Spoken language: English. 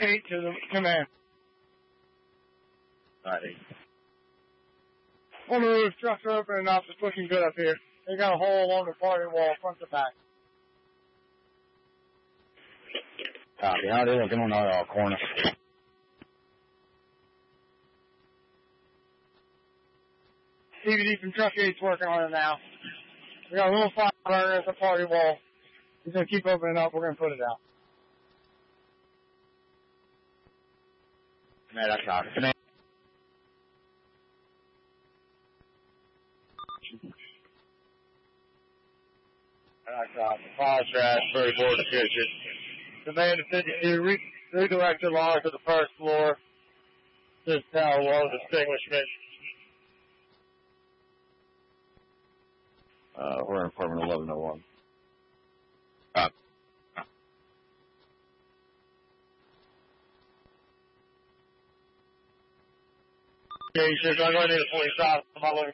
8 to the command. Alright. On the roof, trucks are opening up. It's looking good up here. They got a hole along the party wall, front to back. Copy. How they looking on the corner? DVD from truck 8's working on it now. We got a little fire burner at the party wall. He's going to keep opening up. We're going to put it out. Command, I copy. Command. I copy. Fire trash, 34 to kitchen. Command to 52, redirect the line to the first floor. This tower wall distinguishment. We're in apartment 1101. Okay, I'm going to need a police officer.